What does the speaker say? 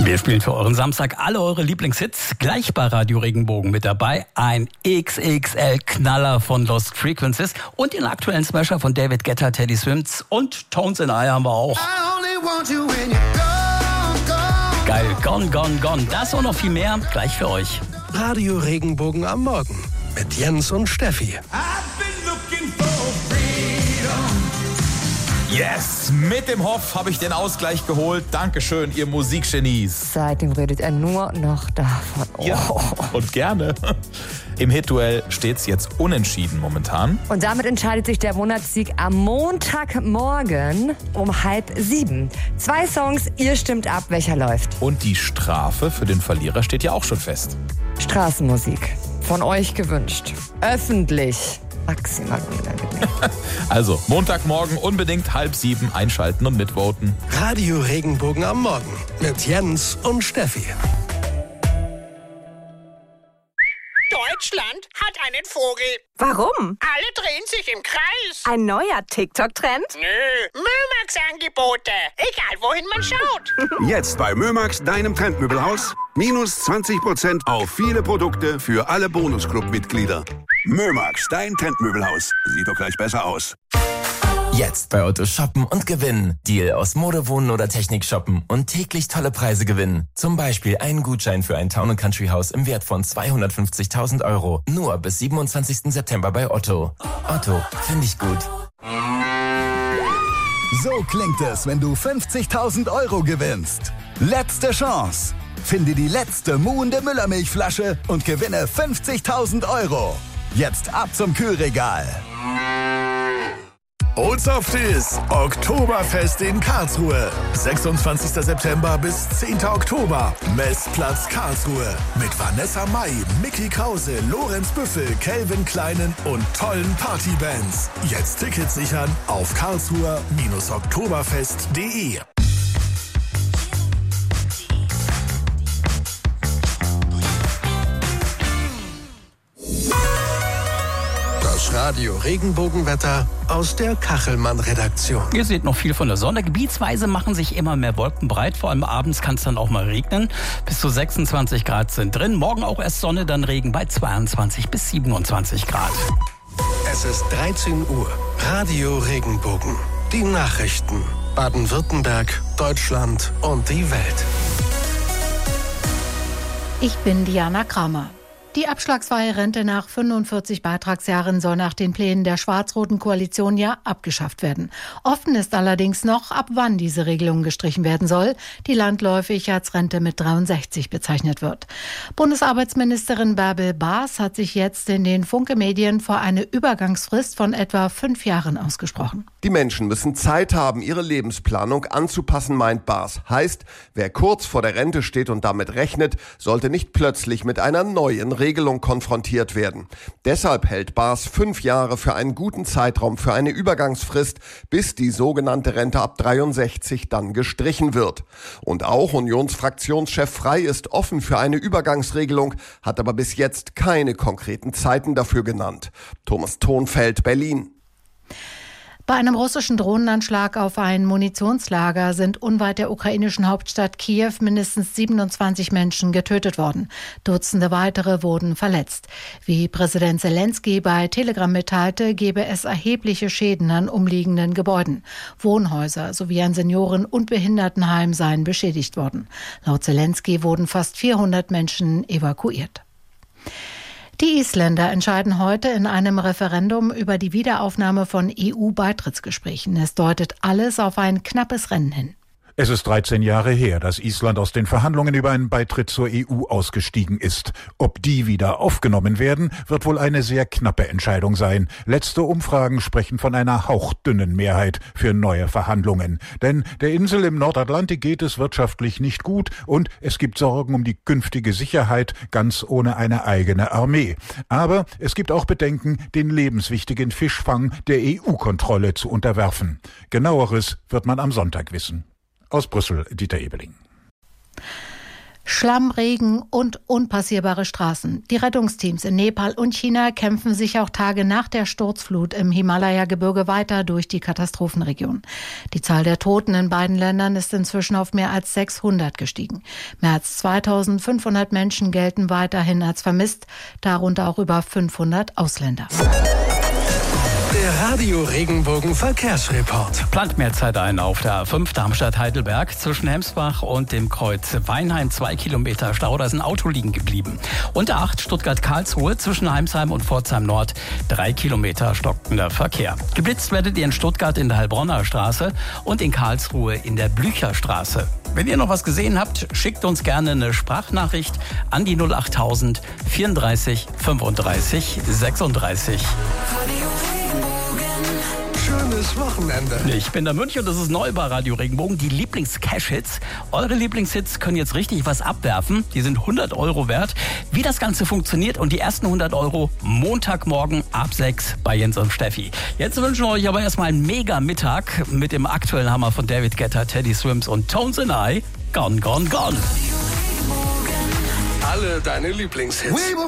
Wir spielen für euren Samstag alle eure Lieblingshits. Gleich bei Radio Regenbogen mit dabei ein XXL-Knaller von Lost Frequencies und den aktuellen Smasher von David Guetta, Teddy Swims und Tones and I haben wir auch. Geil, Gone, Gone, Gone. Das und noch viel mehr gleich für euch. Radio Regenbogen am Morgen mit Jens und Steffi. Yes, mit dem Hoff habe ich den Ausgleich geholt. Dankeschön, ihr Musikgenies. Seitdem redet er nur noch davon. Oh. Ja, und gerne. Im Hit-Duell steht's jetzt unentschieden momentan. Und damit entscheidet sich der Monatssieg am Montagmorgen um 6:30. 2 Songs, ihr stimmt ab, welcher läuft. Und die Strafe für den Verlierer steht ja auch schon fest. Straßenmusik. Von euch gewünscht. Öffentlich. Maximal unangenehm. Also, Montagmorgen unbedingt 6:30 einschalten und mitvoten. Radio Regenbogen am Morgen mit Jens und Steffi. Deutschland hat einen Vogel. Warum? Alle drehen sich im Kreis. Ein neuer TikTok-Trend? Nö, Mömax-Angebote. Egal, wohin man schaut. Jetzt bei Mömax, deinem Trendmöbelhaus. Minus 20% auf viele Produkte für alle Bonusclub-Mitglieder. Mömax, dein Trendmöbelhaus. Sieht doch gleich besser aus. Jetzt bei Otto shoppen und gewinnen. Deal aus Mode, Wohnen oder Technik shoppen und täglich tolle Preise gewinnen. Zum Beispiel einen Gutschein für ein Town & Country Haus im Wert von 250.000 €. Nur bis 27. September bei Otto. Otto, finde ich gut. So klingt es, wenn du 50.000 € gewinnst. Letzte Chance. Finde die letzte muhende Müllermilchflasche und gewinne 50.000 €. Jetzt ab zum Kühlregal. Olds of This, Oktoberfest in Karlsruhe. 26. September bis 10. Oktober. Messplatz Karlsruhe. Mit Vanessa Mai, Mickey Krause, Lorenz Büffel, Calvin Kleinen und tollen Partybands. Jetzt Tickets sichern auf karlsruher-oktoberfest.de. Radio Regenbogenwetter aus der Kachelmann-Redaktion. Ihr seht noch viel von der Sonne. Gebietsweise machen sich immer mehr Wolken breit. Vor allem abends kann es dann auch mal regnen. Bis zu 26 Grad sind drin. Morgen auch erst Sonne, dann Regen bei 22 bis 27 Grad. Es ist 13 Uhr. Radio Regenbogen. Die Nachrichten. Baden-Württemberg, Deutschland und die Welt. Ich bin Diana Kramer. Die abschlagsfreie Rente nach 45 Beitragsjahren soll nach den Plänen der schwarz-roten Koalition ja abgeschafft werden. Offen ist allerdings noch, ab wann diese Regelung gestrichen werden soll, die landläufig als Rente mit 63 bezeichnet wird. Bundesarbeitsministerin Bärbel Baas hat sich jetzt in den Funke-Medien vor eine Übergangsfrist von etwa 5 Jahren ausgesprochen. Die Menschen müssen Zeit haben, ihre Lebensplanung anzupassen, meint Baas. Heißt, wer kurz vor der Rente steht und damit rechnet, sollte nicht plötzlich mit einer neuen Regelung konfrontiert werden. Deshalb hält Baas 5 Jahre für einen guten Zeitraum für eine Übergangsfrist, bis die sogenannte Rente ab 63 dann gestrichen wird. Und auch Unionsfraktionschef Frey ist offen für eine Übergangsregelung, hat aber bis jetzt keine konkreten Zeiten dafür genannt. Thomas Thonfeld, Berlin. Bei einem russischen Drohnenanschlag auf ein Munitionslager sind unweit der ukrainischen Hauptstadt Kiew mindestens 27 Menschen getötet worden. Dutzende weitere wurden verletzt. Wie Präsident Zelensky bei Telegram mitteilte, gebe es erhebliche Schäden an umliegenden Gebäuden. Wohnhäuser sowie ein Senioren- und Behindertenheim seien beschädigt worden. Laut Zelensky wurden fast 400 Menschen evakuiert. Die Isländer entscheiden heute in einem Referendum über die Wiederaufnahme von EU-Beitrittsgesprächen. Es deutet alles auf ein knappes Rennen hin. Es ist 13 Jahre her, dass Island aus den Verhandlungen über einen Beitritt zur EU ausgestiegen ist. Ob die wieder aufgenommen werden, wird wohl eine sehr knappe Entscheidung sein. Letzte Umfragen sprechen von einer hauchdünnen Mehrheit für neue Verhandlungen. Denn der Insel im Nordatlantik geht es wirtschaftlich nicht gut und es gibt Sorgen um die künftige Sicherheit, ganz ohne eine eigene Armee. Aber es gibt auch Bedenken, den lebenswichtigen Fischfang der EU-Kontrolle zu unterwerfen. Genaueres wird man am Sonntag wissen. Aus Brüssel, Dieter Ebeling. Schlamm, Regen und unpassierbare Straßen. Die Rettungsteams in Nepal und China kämpfen sich auch Tage nach der Sturzflut im Himalaya-Gebirge weiter durch die Katastrophenregion. Die Zahl der Toten in beiden Ländern ist inzwischen auf mehr als 600 gestiegen. Mehr als 2500 Menschen gelten weiterhin als vermisst, darunter auch über 500 Ausländer. Der Radio Regenbogen Verkehrsreport. Plant mehr Zeit ein auf der A5 Darmstadt-Heidelberg zwischen Hemsbach und dem Kreuz Weinheim. 2 Kilometer Stau, da ist ein Auto liegen geblieben. Und der 8 Stuttgart-Karlsruhe zwischen Heimsheim und Pforzheim Nord 3 Kilometer stockender Verkehr. Geblitzt werdet ihr in Stuttgart in der Heilbronner Straße und in Karlsruhe in der Blücherstraße. Wenn ihr noch was gesehen habt, schickt uns gerne eine Sprachnachricht an die 08000 34 35 36. Schönes Wochenende. Ich bin der Münch und das ist neu bei Radio Regenbogen. Die Lieblings-Cash-Hits. Eure Lieblingshits können jetzt richtig was abwerfen. Die sind 100 € wert. Wie das Ganze funktioniert und die ersten 100 € Montagmorgen ab 6 bei Jens und Steffi. Jetzt wünschen wir euch aber erstmal einen Mega-Mittag mit dem aktuellen Hammer von David Guetta, Teddy Swims und Tones and I. Gone, gone, gone. Alle deine Lieblingshits.